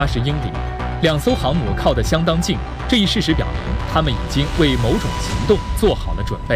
80英里，两艘航母靠得相当近。这一事实表明，他们已经为某种行动做好了准备。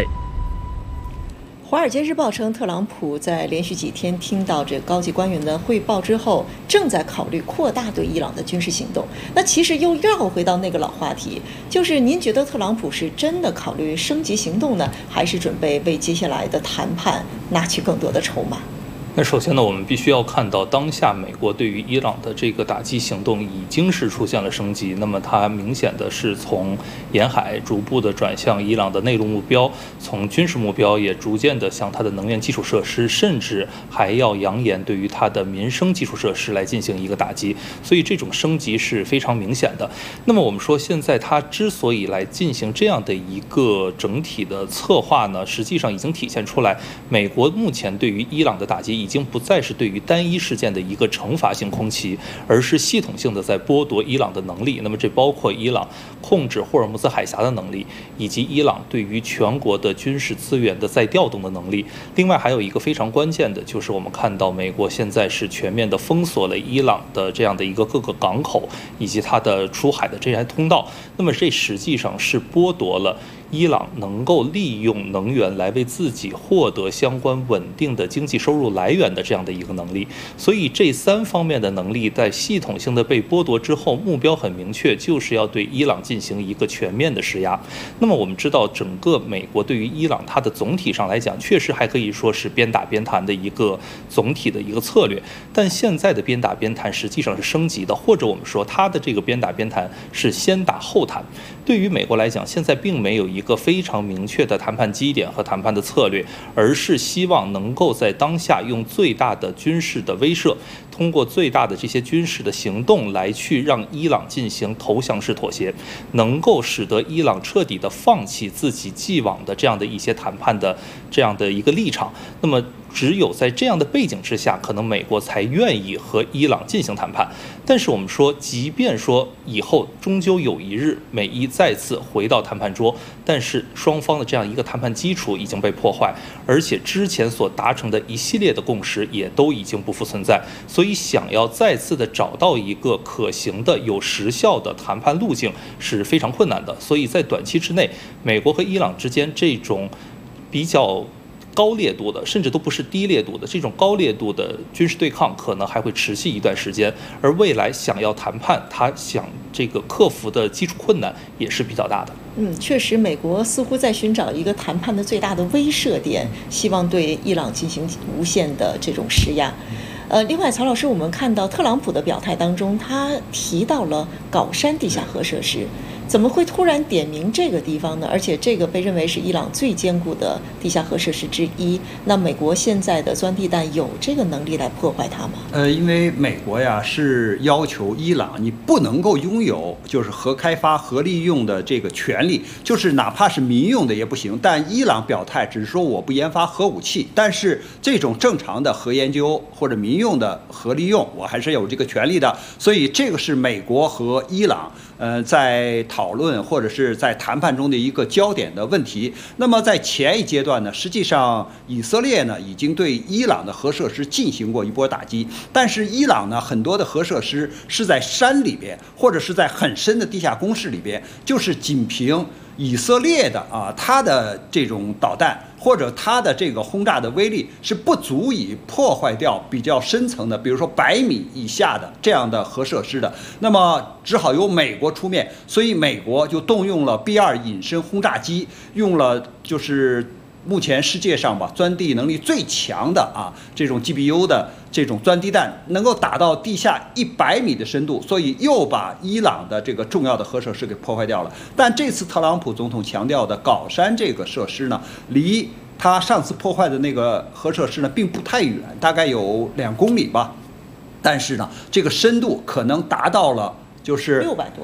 《华尔街日报》称，特朗普在连续几天听到这高级官员的汇报之后，正在考虑扩大对伊朗的军事行动。那其实又绕回到那个老话题，就是您觉得特朗普是真的考虑升级行动呢，还是准备为接下来的谈判拿取更多的筹码？ 那首先呢，我们必须要看到，当下美国对于伊朗的这个打击行动已经是出现了升级。那么它明显的是从沿海逐步的转向伊朗的内陆目标，从军事目标也逐渐的向它的能源基础设施，甚至还要扬言对于它的民生基础设施来进行一个打击。所以这种升级是非常明显的。那么我们说，现在它之所以来进行这样的一个整体的策划呢，实际上已经体现出来，美国目前对于伊朗的打击已经不再是对于单一事件的一个惩罚性空袭，而是系统性的在剥夺伊朗的能力。那么这包括伊朗控制霍尔木兹海峡的能力，以及伊朗对于全国的军事资源的再调动的能力。另外还有一个非常关键的，就是我们看到美国现在是全面的封锁了伊朗的这样的一个各个港口以及它的出海的这些通道。那么这实际上是剥夺了伊朗能够利用能源来为自己获得相关稳定的经济收入来源的这样的一个能力。所以这三方面的能力在系统性的被剥夺之后，目标很明确，就是要对伊朗进行一个全面的施压。那么我们知道，整个美国对于伊朗它的总体上来讲，确实还可以说是边打边谈的一个总体的一个策略。但现在的边打边谈实际上是升级的，或者我们说它的这个边打边谈是先打后谈。对于美国来讲，现在并没有一个非常明确的谈判基点和谈判的策略，而是希望能够在当下用最大的军事的威慑，通过最大的这些军事的行动来去让伊朗进行投降式妥协，能够使得伊朗彻底的放弃自己既往的这样的一些谈判的这样的一个立场。那么只有在这样的背景之下，可能美国才愿意和伊朗进行谈判。但是我们说，即便说以后终究有一日美伊再次回到谈判桌，但是双方的这样一个谈判基础已经被破坏，而且之前所达成的一系列的共识也都已经不复存在。所以想要再次的找到一个可行的、有时效的谈判路径是非常困难的。所以在短期之内，美国和伊朗之间这种比较高烈度的，甚至都不是低烈度的这种高烈度的军事对抗，可能还会持续一段时间。而未来想要谈判，他想这个克服的基础困难也是比较大的。 确实，美国似乎在寻找一个谈判的最大的威慑点，希望对伊朗进行无限的这种施压。另外，曹老师，我们看到特朗普的表态当中，他提到了皋山地下核设施。怎么会突然点名这个地方呢？而且这个被认为是伊朗最坚固的地下核设施之一。那美国现在的钻地弹有这个能力来破坏它吗？ 因为美国呀是要求伊朗你不能够拥有就是核开发、核利用的这个权利，就是哪怕是民用的也不行。但伊朗表态只是说我不研发核武器，但是这种正常的核研究或者民用的核利用，我还是有这个权利的。所以这个是美国和伊朗在讨论或者是在谈判中的一个焦点的问题。那么在前一阶段呢，实际上以色列呢已经对伊朗的核设施进行过一波打击，但是伊朗呢很多的核设施是在山里边或者是在很深的地下工事里边，就是仅凭以色列的它的这种导弹或者它的这个轰炸的威力是不足以破坏掉比较深层的，比如说100米以下的这样的核设施的。那么只好由美国出面，所以美国就动用了 B-2隐身轰炸机，用了就是目前世界上钻地能力最强的这种 GBU 的这种钻地弹，能够打到地下100米的深度，所以又把伊朗的这个重要的核设施给破坏掉了。但这次特朗普总统强调的皋山这个设施呢，离他上次破坏的那个核设施呢并不太远，大概有2公里吧。但是呢，这个深度可能达到了就是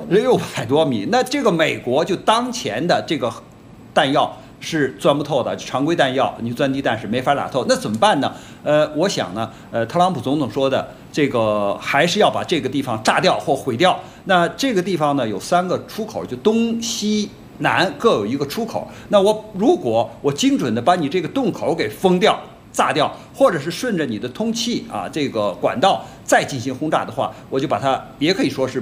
600多米。那这个美国就当前的这个弹药是钻不透的，常规弹药你钻地弹是没法打透，那怎么办呢？我想呢，特朗普总统说的这个还是要把这个地方炸掉或毁掉。那这个地方呢有3个出口，就东西南各有一个出口。那如果我精准的把你这个洞口给封掉， 炸掉，或者是顺着你的通气啊这个管道再进行轰炸的话，我就把它也可以说是